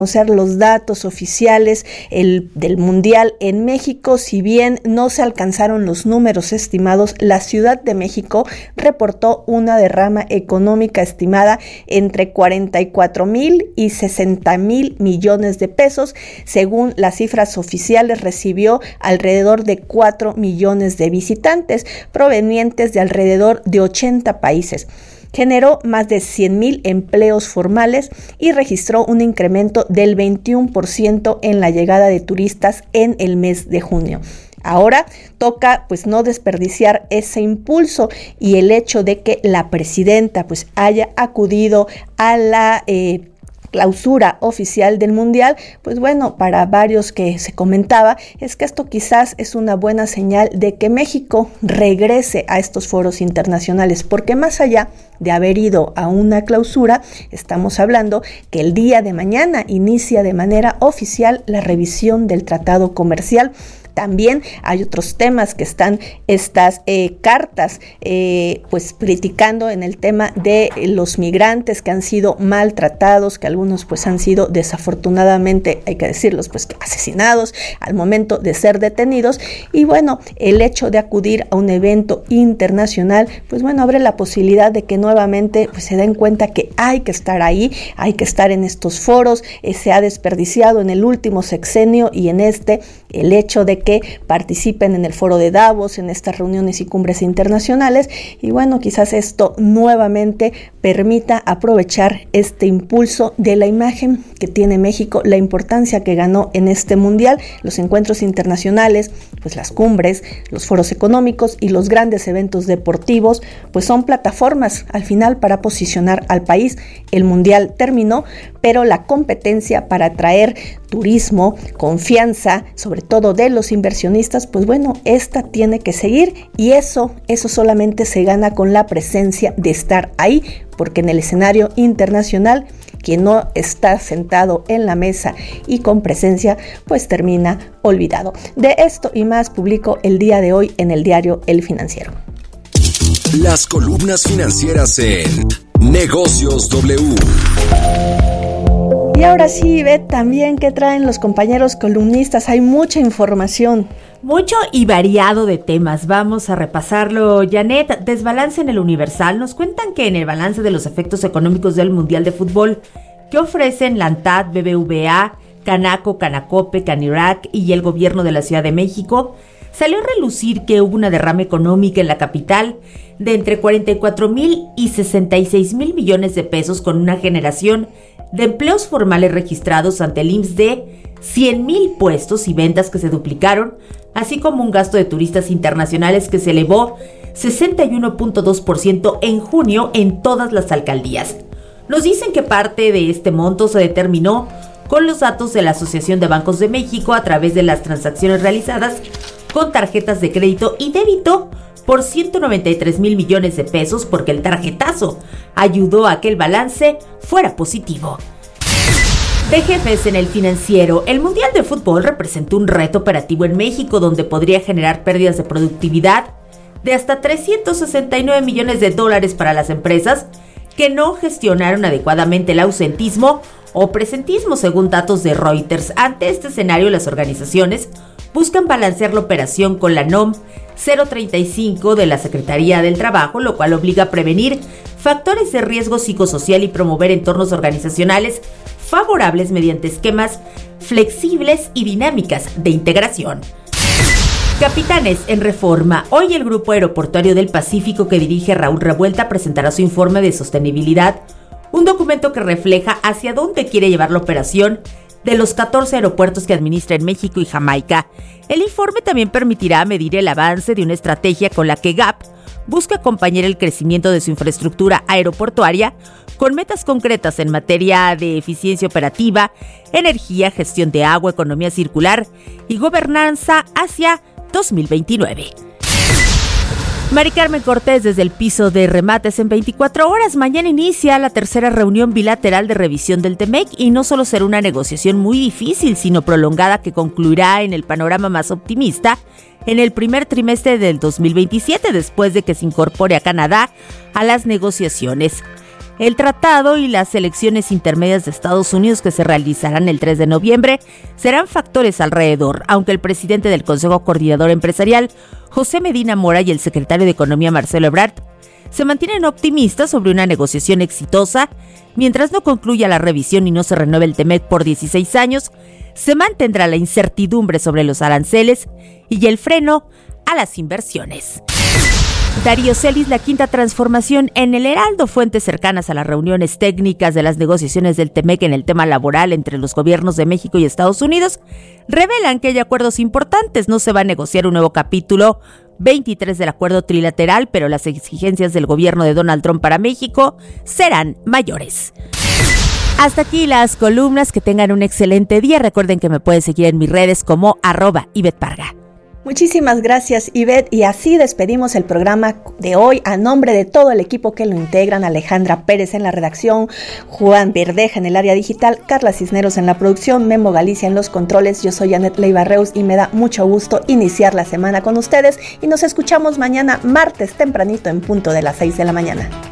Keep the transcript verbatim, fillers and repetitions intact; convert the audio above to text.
conocer los datos oficiales el, del Mundial en México. Si bien no se alcanzaron los números estimados, la Ciudad de México reportó una derrama económica estimada entre cuarenta y cuatro mil y sesenta mil millones de pesos. Según las cifras oficiales, recibió alrededor de cuatro millones de visitantes provenientes de alrededor de ochenta países. Generó más de cien mil empleos formales y registró un incremento del veintiuno por ciento en la llegada de turistas en el mes de junio. Ahora toca pues no desperdiciar ese impulso, y el hecho de que la presidenta pues haya acudido a la eh, clausura oficial del Mundial, pues bueno, para varios que se comentaba, es que esto quizás es una buena señal de que México regrese a estos foros internacionales, porque más allá de haber ido a una clausura, estamos hablando que el día de mañana inicia de manera oficial la revisión del tratado comercial. También hay otros temas que están estas eh, cartas eh, pues criticando en el tema de los migrantes que han sido maltratados, que algunos pues han sido desafortunadamente, hay que decirlos, pues asesinados al momento de ser detenidos. Y bueno, el hecho de acudir a un evento internacional, pues bueno, abre la posibilidad de que nuevamente pues se den cuenta que hay que estar ahí, hay que estar en estos foros. Eh, se ha desperdiciado en el último sexenio y en este el hecho de que participen en el foro de Davos, en estas reuniones y cumbres internacionales, y bueno, quizás esto nuevamente permita aprovechar este impulso de la imagen que tiene México, la importancia que ganó en este mundial, los encuentros internacionales, pues las cumbres, los foros económicos y los grandes eventos deportivos, pues son plataformas al final para posicionar al país. El mundial terminó, pero la competencia para atraer turismo, confianza, sobre todo de los inversionistas, pues bueno, esta tiene que seguir, y eso, eso solamente se gana con la presencia de estar ahí, porque en el escenario internacional, quien no está sentado en la mesa y con presencia, pues termina olvidado. De esto y más publico el día de hoy en el diario El Financiero. Las columnas financieras en Negocios W. Y ahora sí, ve también qué traen los compañeros columnistas. Hay mucha información. Mucho y variado de temas. Vamos a repasarlo. Janet, desbalance en el Universal. Nos cuentan que en el balance de los efectos económicos del Mundial de Fútbol que ofrecen la ANTAD, B B V A, Canaco, Canacope, Canirac y el gobierno de la Ciudad de México, salió a relucir que hubo una derrama económica en la capital de entre cuarenta y cuatro mil y sesenta y seis mil millones de pesos, con una generación de empleos formales registrados ante el I M S S de cien mil puestos y ventas que se duplicaron, así como un gasto de turistas internacionales que se elevó sesenta y uno punto dos por ciento en junio en todas las alcaldías. Nos dicen que parte de este monto se determinó con los datos de la Asociación de Bancos de México a través de las transacciones realizadas con tarjetas de crédito y débito por ciento noventa y tres mil millones de pesos, porque el tarjetazo ayudó a que el balance fuera positivo. De jefes en El Financiero, el Mundial de Fútbol representó un reto operativo en México donde podría generar pérdidas de productividad de hasta trescientos sesenta y nueve millones de dólares para las empresas que no gestionaron adecuadamente el ausentismo o presentismo, según datos de Reuters. Ante este escenario, las organizaciones buscan balancear la operación con la N O M cero treinta y cinco de la Secretaría del Trabajo, lo cual obliga a prevenir factores de riesgo psicosocial y promover entornos organizacionales favorables mediante esquemas flexibles y dinámicas de integración. Capitanes en Reforma. Hoy el Grupo Aeroportuario del Pacífico, que dirige Raúl Revuelta, presentará su informe de sostenibilidad, un documento que refleja hacia dónde quiere llevar la operación de los catorce aeropuertos que administra en México y Jamaica. El informe también permitirá medir el avance de una estrategia con la que G A P busca acompañar el crecimiento de su infraestructura aeroportuaria con metas concretas en materia de eficiencia operativa, energía, gestión de agua, economía circular y gobernanza hacia dos mil veintinueve. Mari Carmen Cortés, desde el piso de remates en veinticuatro horas. Mañana inicia la tercera reunión bilateral de revisión del T M E C, y no solo será una negociación muy difícil, sino prolongada, que concluirá en el panorama más optimista en el primer trimestre del dos mil veintisiete, después de que se incorpore a Canadá a las negociaciones. El tratado y las elecciones intermedias de Estados Unidos que se realizarán el tres de noviembre serán factores alrededor, aunque el presidente del Consejo Coordinador Empresarial, José Medina Mora, y el secretario de Economía, Marcelo Ebrard, se mantienen optimistas sobre una negociación exitosa. Mientras no concluya la revisión y no se renueve el TEMEC por dieciséis años, se mantendrá la incertidumbre sobre los aranceles y el freno a las inversiones. Darío Celis, la quinta transformación en el Heraldo. Fuentes cercanas a las reuniones técnicas de las negociaciones del TEMEC en el tema laboral entre los gobiernos de México y Estados Unidos revelan que hay acuerdos importantes. No se va a negociar un nuevo capítulo veintitrés del acuerdo trilateral, pero las exigencias del gobierno de Donald Trump para México serán mayores. Hasta aquí las columnas. Que tengan un excelente día. Recuerden que me pueden seguir en mis redes como arroba Ivette Parga. Muchísimas gracias, Ivette, y así despedimos el programa de hoy a nombre de todo el equipo que lo integran: Alejandra Pérez en la redacción, Juan Verdeja en el área digital, Carla Cisneros en la producción, Memo Galicia en los controles. Yo soy Anet Leiva Reus y me da mucho gusto iniciar la semana con ustedes, y nos escuchamos mañana martes tempranito en punto de las seis de la mañana.